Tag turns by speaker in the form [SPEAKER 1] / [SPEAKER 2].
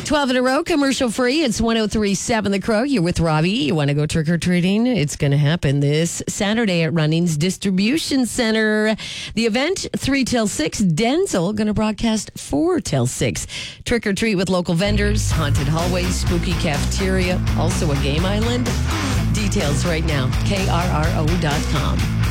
[SPEAKER 1] 12 in a row, commercial free. It's 103.7 The Crow. You're with Robbie. You want to go trick-or-treating? It's going to happen this Saturday at Runnings Distribution Center. The event, 3 till 6. Denzel going to broadcast 4 till 6. Trick-or-treat with local vendors, haunted hallways, spooky cafeteria, also a game island. Details right now, krro.com.